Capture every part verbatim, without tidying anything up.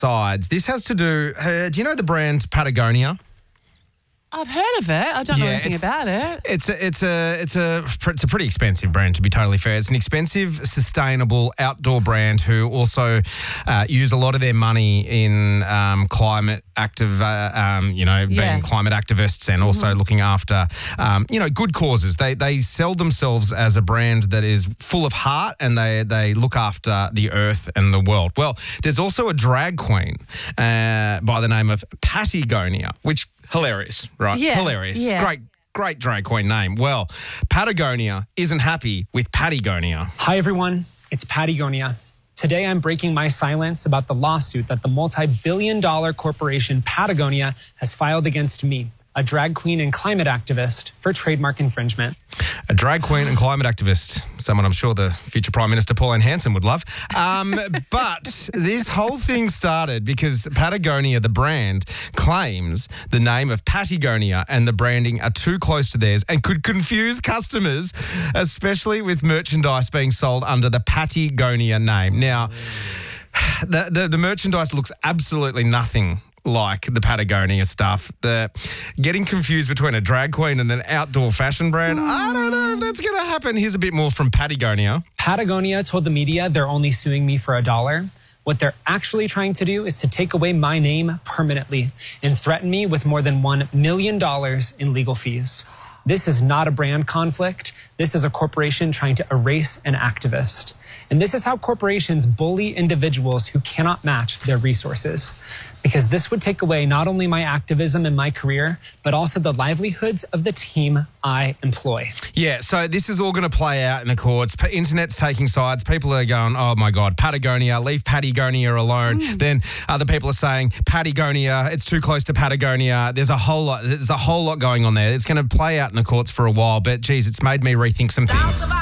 sides. This has to do, uh, do you know the brand Patagonia? I've heard of it. I don't know Yeah, anything it's- about it. It's a, it's a, it's a, it's a pretty expensive brand, to be totally fair. It's an expensive, sustainable outdoor brand who also uh, use a lot of their money in um, climate active, uh, um, you know, being Yeah. climate activists and also Mm-hmm. looking after, um, you know, good causes. They they sell themselves as a brand that is full of heart and they they look after the earth and the world. Well, there's also a drag queen uh, by the name of Patagonia, which hilarious, right? Yeah, Hilarious. yeah. Great. Great drag queen name. Well, Patagonia isn't happy with Patagonia. Hi, everyone. It's Patagonia. Today, I'm breaking my silence about the lawsuit that the multi-billion dollar corporation Patagonia has filed against me, a drag queen and climate activist, for trademark infringement. A drag queen and climate activist, someone I'm sure the future Prime Minister Pauline Hanson would love. Um, but this whole thing started because Patagonia, the brand, claims the name of Patagonia and the branding are too close to theirs and could confuse customers, especially with merchandise being sold under the Patagonia name. Now, the, the, the merchandise looks absolutely nothing like the Patagonia stuff. The getting confused between a drag queen and an outdoor fashion brand, I don't know if that's going to happen. Here's a bit more from Patagonia. Patagonia told the media they're only suing me for a dollar. What they're actually trying to do is to take away my name permanently and threaten me with more than one million dollars in legal fees. This is not a brand conflict. This is a corporation trying to erase an activist. And this is how corporations bully individuals who cannot match their resources. Because this would take away not only my activism and my career, but also the livelihoods of the team I employ. Yeah, so this is all going to play out in the courts. P- Internet's taking sides. People are going, oh my God, Patagonia, leave Patagonia alone. Mm. Then other people are saying, Patagonia, it's too close to Patagonia. There's a whole lot, there's a whole lot going on there. It's going to play out in the courts for a while, but geez, it's made me rethink some things.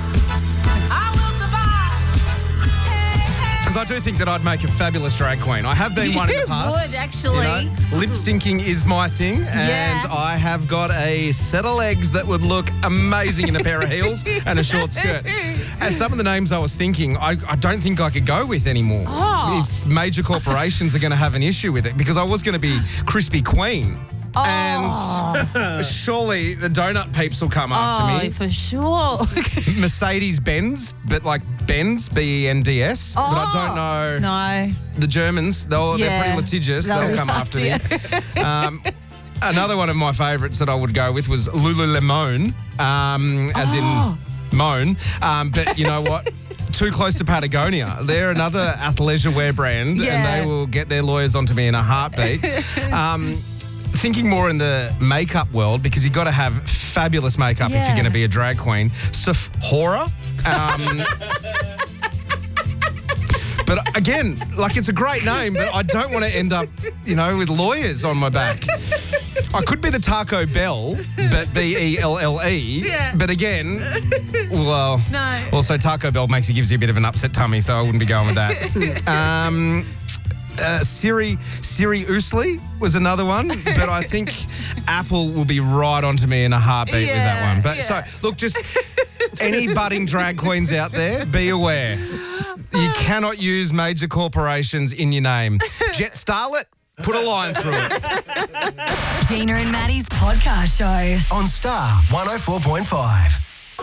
I do think that I'd make a fabulous drag queen. I have been one in the You past. would, actually. You know, lip syncing is my thing, and Yeah. I have got a set of legs that would look amazing in a pair of heels and a short skirt. And some of the names I was thinking, I, I don't think I could go with anymore. Oh. If major corporations are going to have an issue with it, because I was going to be Crispy Queen. Oh. And surely the donut peeps will come after Oh, me. for sure. Mercedes Benz, but like Benz, B E N D S. Oh. But I don't know. No. The Germans, they'll, Yeah. they're pretty litigious. They'll They'll come after me. Um, another one of my favourites that I would go with was Lululemon, um, as Oh. in moan. Um, but you know what? Too close to Patagonia. They're another athleisure wear brand, Yeah. and they will get their lawyers onto me in a heartbeat. Um, thinking more in the makeup world, because you've got to have fabulous makeup if Yeah. you're going to be a drag queen. Sephora. Um, But again, like, it's a great name, but I don't want to end up, you know, with lawyers on my back. I could be the Taco Bell, but B E L L E. Yeah. But again, well, No. also Taco Bell makes you gives you a bit of an upset tummy, so I wouldn't be going with that. um, uh, Siri Siri Oosly was another one, but I think Apple will be right onto me in a heartbeat with that Yeah, one. But yeah. so, look, just any budding drag queens out there, be aware. You cannot use major corporations in your name. Jet Starlet, put a line through it. Gina and Maddie's podcast show on Star one oh four point five.